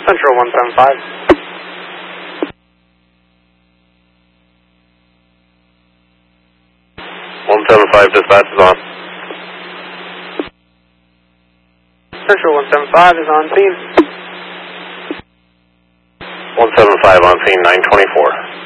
Central 175. 175, dispatch is on. Central 175 is on scene. 175 on scene, 924.